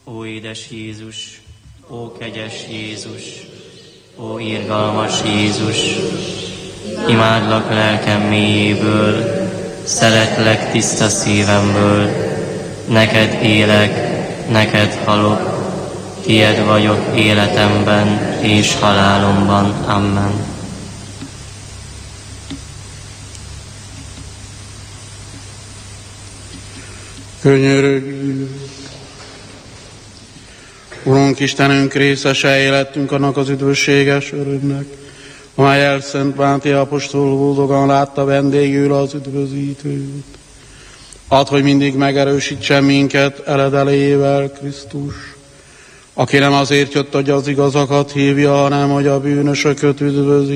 Ó édes Jézus, ó kegyes Jézus, ó irgalmas Jézus, imádlak lelkem mélyéből, szeretlek tiszta szívemből, neked élek, neked halok, tied vagyok életemben és halálomban. Amen. Könyörögjünk! Urunk Istenünk, részesei lettünk annak az üdvösséges örömnek, amely elszent Máté apostol boldogan látta vendégül az üdvözítőt. Add, hogy mindig megerősítsen minket eledelével Krisztus, aki nem azért jött, hogy az igazakat hívja, hanem hogy a bűnösöket üdvözítse.